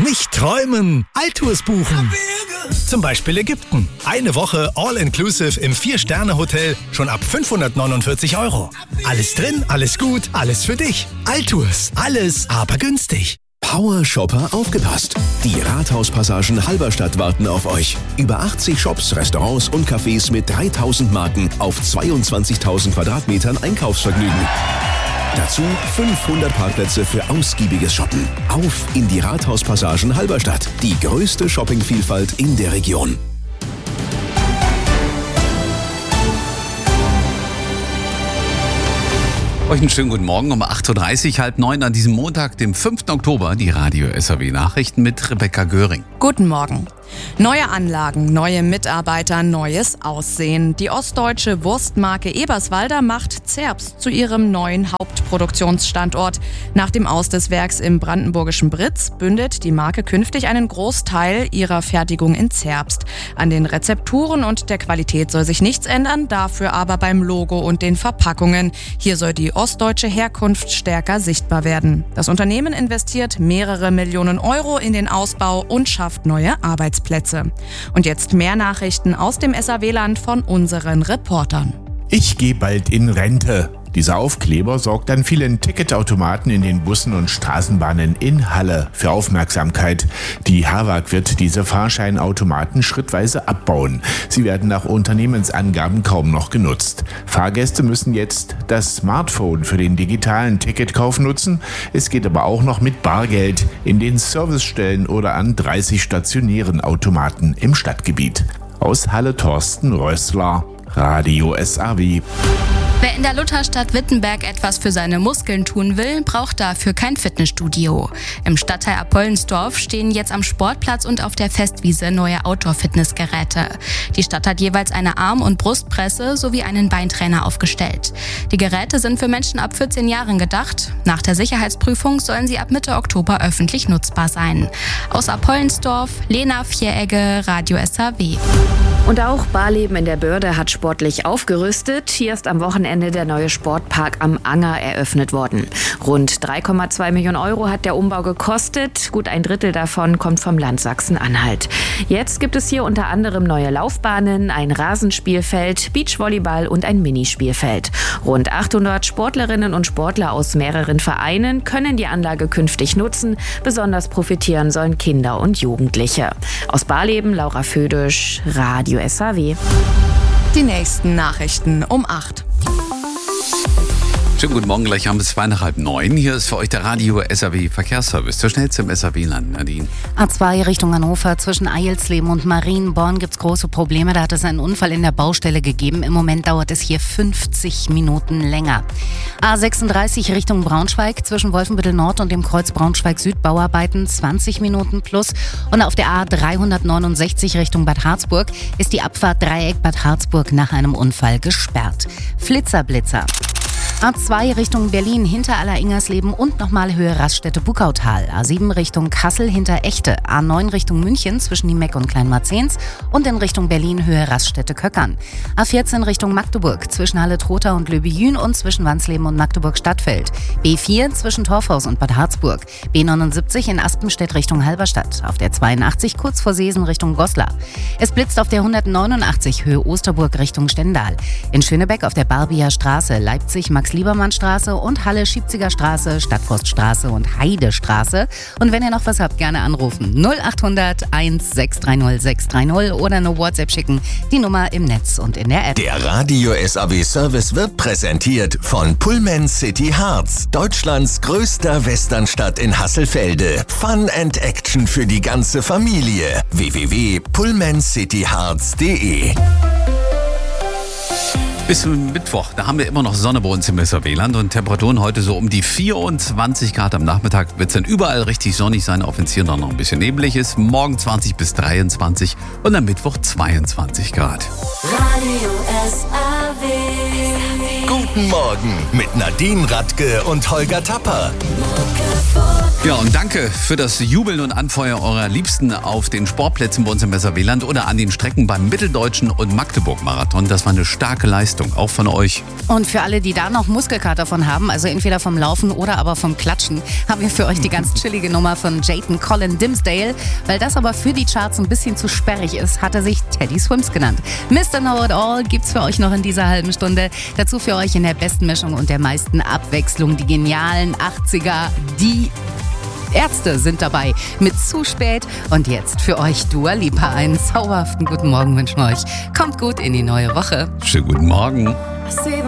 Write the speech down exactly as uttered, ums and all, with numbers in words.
Nicht träumen, Altours buchen. Zum Beispiel Ägypten. Eine Woche All-Inclusive im Vier-Sterne-Hotel schon ab fünfhundertneunundvierzig Euro. Alles drin, alles gut, alles für dich. Altours, alles aber günstig. Power Shopper aufgepasst! Die Rathauspassagen Halberstadt warten auf euch. Über achtzig Shops, Restaurants und Cafés mit dreitausend Marken auf zweiundzwanzigtausend Quadratmetern Einkaufsvergnügen. Dazu fünfhundert Parkplätze für ausgiebiges Shoppen. Auf in die Rathauspassagen Halberstadt. Die größte Shoppingvielfalt in der Region. Euch einen schönen guten Morgen um acht Uhr dreißig, halb neun an diesem Montag, dem fünften Oktober, die Radio S R W Nachrichten mit Rebecca Göring. Guten Morgen. Neue Anlagen, neue Mitarbeiter, neues Aussehen. Die ostdeutsche Wurstmarke Eberswalder macht Zerbst zu ihrem neuen Hauptproduktionsstandort. Nach dem Aus des Werks im brandenburgischen Britz bündet die Marke künftig einen Großteil ihrer Fertigung in Zerbst. An den Rezepturen und der Qualität soll sich nichts ändern, dafür aber beim Logo und den Verpackungen. Hier soll die ostdeutsche Herkunft stärker sichtbar werden. Das Unternehmen investiert mehrere Millionen Euro in den Ausbau und schafft neue Arbeitsplätze. Und jetzt mehr Nachrichten aus dem S R W-Land von unseren Reportern. Ich gehe bald in Rente. Dieser Aufkleber sorgt an vielen Ticketautomaten in den Bussen und Straßenbahnen in Halle für Aufmerksamkeit. Die HAWAG wird diese Fahrscheinautomaten schrittweise abbauen. Sie werden nach Unternehmensangaben kaum noch genutzt. Fahrgäste müssen jetzt das Smartphone für den digitalen Ticketkauf nutzen. Es geht aber auch noch mit Bargeld in den Servicestellen oder an dreißig stationären Automaten im Stadtgebiet. Aus Halle Thorsten Rössler, Radio S R W. Wer in der Lutherstadt Wittenberg etwas für seine Muskeln tun will, braucht dafür kein Fitnessstudio. Im Stadtteil Apollensdorf stehen jetzt am Sportplatz und auf der Festwiese neue Outdoor-Fitnessgeräte. Die Stadt hat jeweils eine Arm- und Brustpresse sowie einen Beintrainer aufgestellt. Die Geräte sind für Menschen ab vierzehn Jahren gedacht. Nach der Sicherheitsprüfung sollen sie ab Mitte Oktober öffentlich nutzbar sein. Aus Apollensdorf, Lena Vieregge, Radio S R W. Und auch Barleben in der Börde hat sportlich aufgerüstet. Hier ist am Wochenende der neue Sportpark am Anger eröffnet worden. Rund drei Komma zwei Millionen Euro hat der Umbau gekostet. Gut ein Drittel davon kommt vom Land Sachsen-Anhalt. Jetzt gibt es hier unter anderem neue Laufbahnen, ein Rasenspielfeld, Beachvolleyball und ein Minispielfeld. Rund achthundert Sportlerinnen und Sportler aus mehreren Vereinen können die Anlage künftig nutzen. Besonders profitieren sollen Kinder und Jugendliche. Aus Barleben, Laura Födisch, Radio S R W. Die nächsten Nachrichten um acht. Schönen guten Morgen, gleich haben wir zwei nach halb neun. Hier ist für euch der Radio S R W Verkehrsservice. Zur schnellste im S R W-Land, Nadine. A zwei Richtung Hannover zwischen Eilsleben und Marienborn gibt es große Probleme. Da hat es einen Unfall in der Baustelle gegeben. Im Moment dauert es hier fünfzig Minuten länger. A sechsunddreißig Richtung Braunschweig zwischen Wolfenbüttel Nord und dem Kreuz Braunschweig Süd Bauarbeiten zwanzig Minuten plus. Und auf der A dreihundertneunundsechzig Richtung Bad Harzburg ist die Abfahrt Dreieck Bad Harzburg nach einem Unfall gesperrt. Flitzer-Blitzer. A zwei Richtung Berlin hinter Alleringers-Leben und nochmal Höhe Raststätte Buckautal. A sieben Richtung Kassel hinter Echte. A neun Richtung München zwischen Niemeck und Kleinmarzens und in Richtung Berlin Höhe Raststätte Köckern. A vierzehn Richtung Magdeburg zwischen Halle-Trotha und Löbejün und zwischen Wansleben und Magdeburg-Stadtfeld. B vier zwischen Torfhaus und Bad Harzburg. B neunundsiebzig in Aspenstedt Richtung Halberstadt. Auf der zweiundachtzig kurz vor Seesen Richtung Goslar. Es blitzt auf der hundertneunundachtzig Höhe Osterburg Richtung Stendal. In Schönebeck auf der Barbier Straße, Leipzig Max-Liebermann-Straße und Halle-Schiebziger Straße, Stadtforststraße und Heidestraße. Und wenn ihr noch was habt, gerne anrufen. null achthundert eins sechs drei null sechs drei null oder eine WhatsApp schicken. Die Nummer im Netz und in der App. Der Radio S R W Service wird präsentiert von Pullman City Harz. Deutschlands größter Westernstadt in Hasselfelde. Fun and Action für die ganze Familie. w w w punkt pullman city harz punkt d e Bis zum Mittwoch, da haben wir immer noch Sonne bei uns im S R W-Land und Temperaturen heute so um die vierundzwanzig Grad. Am Nachmittag wird es dann überall richtig sonnig sein, auch wenn es hier noch ein bisschen neblig ist. Morgen zwanzig bis dreiundzwanzig und am Mittwoch zweiundzwanzig Grad. Radio S R W. Gut Guten Morgen mit Nadine Radke und Holger Tapper. Ja, und danke für das Jubeln und Anfeuern eurer Liebsten auf den Sportplätzen bei uns im Weserwieland oder an den Strecken beim Mitteldeutschen und Magdeburg-Marathon. Das war eine starke Leistung, auch von euch. Und für alle, die da noch Muskelkater von haben, also entweder vom Laufen oder aber vom Klatschen, haben wir für euch die ganz chillige Nummer von Jayton Colin Dimsdale. Weil das aber für die Charts ein bisschen zu sperrig ist, hat er sich Teddy Swims genannt. Mister Know It All gibt's für euch noch in dieser halben Stunde. Dazu für euch in der besten Mischung und der meisten Abwechslung die genialen achtziger, die Ärzte sind dabei mit Zu spät. Und jetzt für euch Dua Lipa. Einen zauberhaften guten Morgen wünschen wir euch. Kommt gut in die neue Woche. Schönen guten Morgen.